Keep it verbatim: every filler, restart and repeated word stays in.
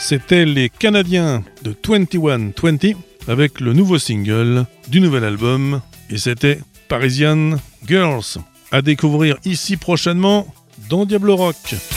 C'était les Canadiens de vingt et un vingt avec le nouveau single du nouvel album et c'était Parisian Girls. À découvrir ici prochainement dans Diablo Rock.